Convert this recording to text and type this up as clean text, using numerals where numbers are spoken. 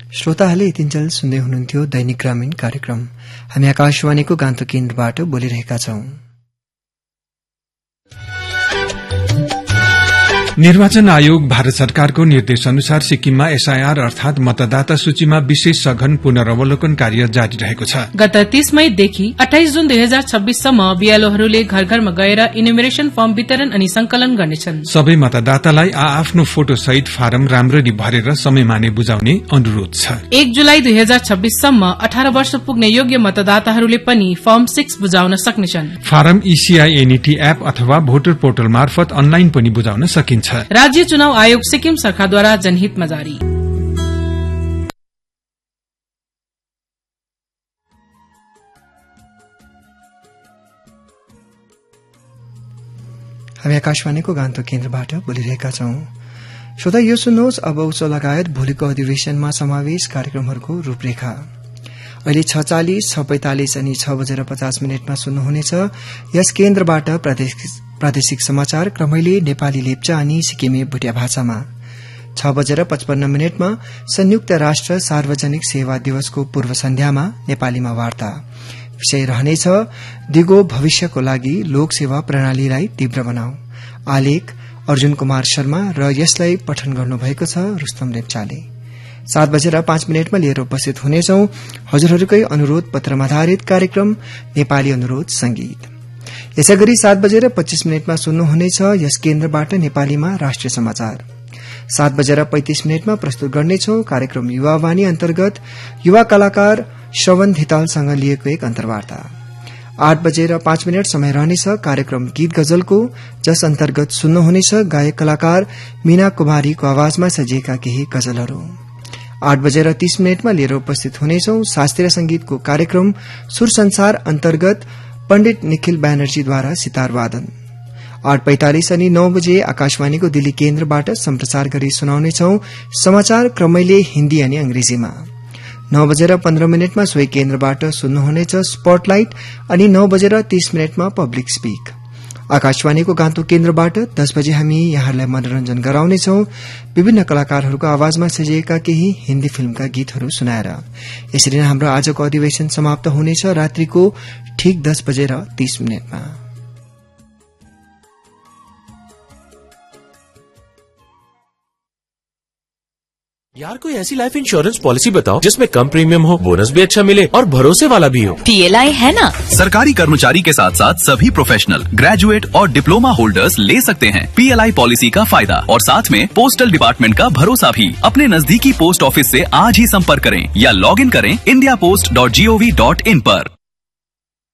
श्रोताहरूले यतिन्जेल सुन्दै हुनुहुन्थ्यो दैनिक ग्रामीण कार्यक्रम। हामी आकाशवाणीको गान्तोक केन्द्रबाट बोलिरहेका छौं। निर्वाचन आयोग भारत सरकारको निर्देश अनुसार सिक्किममा एसआईआर अर्थात मतदाता सूचीमा विशेष सघन पुनरावलोकन कार्य जारी रहेको छ। गत 30 मईदेखि 28 जुन 2026 सम्म बीएलओहरूले घर घरमा गएर इन्युमरेसन फर्म वितरण अनि संकलन गर्नेछन्। सबै मतदातालाई आफ्नो फोटो सहित फारम राम्ररी भरेर समयमा नै बुझाउने अनुरोध छ। 1 जुलाई 2026 सम्म 18 वर्ष पुग्ने योग्य मतदाताहरूले पनि फर्म 6 बुझाउन सक्नेछन्। फारम ECINET एप अथवा भोटर पोर्टल मार्फत अनलाइन पनि बुझाउन सकिन्छ। राज्य चुनाव आयोग सिक्किम सरकारद्वारा जनहितमा जारी। हामी आकाशवाणीको गान्तोक केन्द्रबाट बोलिरहेका छौं। श्रोता यो सुन्नुहोस् अब उत्सव लगायत भोलिको अधिवेशनमा समावेश कार्यक्रमहरूको रूपरेखा। अहिले 6:40, 6:45 अनि 6:50 सुन्नुहुनेछ। यस केन्द्रबाट प्रादेशिक समाचार क्रमैले नेपाली लेप्चा अनि सिक्किमे भुटिया भाषामा। 6:55 संयुक्त राष्ट्र सार्वजनिक सेवा दिवसको पूर्व सन्ध्यामा नेपालीमा वार्ता। विषय रहनेछ दिगो भविष्यको लागि लोकसेवा प्रणालीलाई तीव्र बनाऊ। आलेख अर्जुन कुमार शर्मा र यसलाई पठन गर्नुभएको छ रुस्तम लेप्चाले। 7:05 लिएर उपस्थित हुनेछौं हजुरहरूकै अनुरोध पत्रमाधारित कार्यक्रम नेपाली अनुरोध संगीत। यसैगरी 7:25 सुन्नुहुनेछ यस केन्द्रबाट नेपालीमा राष्ट्रिय समाचार। 7:35 प्रस्तुत गर्नेछौ कार्यक्रम युवावाणी अन्तर्गत युवा कलाकार श्रवण धितालसँग लिएको एक अन्तर्वार्ता। 8:05 समय रहनेछ कार्यक्रम गीत गजलको, जस अन्तर्गत सुन्नुहुनेछ गायक कलाकार मीना कुमारीको आवाजमा सजिएका केही गजलहरू। 8:30 लिएर उपस्थित हुनेछौ शास्त्रीय संगीतको कार्यक्रम सुर संसार अन्तर्गत पण्डित निखिल ब्यानर्जीद्वारा सितार वादन। 8:45 अनि 9 बजे आकाशवाणीको दिल्ली केन्द्रबाट सम्प्रसार गरी सुनाउनेछौ समाचार क्रमैले हिन्दी अनि अंग्रेजीमा। 9:15 सोही केन्द्रबाट सुन्नुहुनेछ स्पटलाइट अनि 9:30 पब्लिक स्पीक। आकाशवाणीको गान्तोक केन्द्रबाट 10 बजे हामी यहाँहरूलाई मनोरञ्जन गराउनेछौ विभिन्न कलाकारहरूको आवाजमा सजिएका केही हिन्दी फिल्मका गीतहरू सुनाएर। यसरी नै हाम्रो आजको अधिवेशन समाप्त हुनेछ रात्रिको ठीक 10:30। यार कोई ऐसी लाइफ इंश्योरेंस पॉलिसी बताओ जिसमें कम प्रीमियम हो, बोनस भी अच्छा मिले और भरोसे वाला भी हो। PLI है ना। सरकारी कर्मचारी के साथ साथ सभी प्रोफेशनल, ग्रेजुएट और डिप्लोमा होल्डर्स ले सकते हैं PLI पॉलिसी का फायदा और साथ में पोस्टल डिपार्टमेंट का भरोसा भी। अपने नजदीकी पोस्ट ऑफिस से आज ही संपर्क करें या लॉग इन करें indiapost.gov.in पर।